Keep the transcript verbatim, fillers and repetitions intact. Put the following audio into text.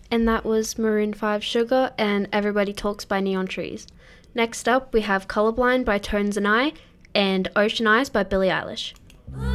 And that was Maroon five Sugar and Everybody Talks by Neon Trees. Next up, we have Colorblind by Tones and I and Ocean Eyes by Billie Eilish.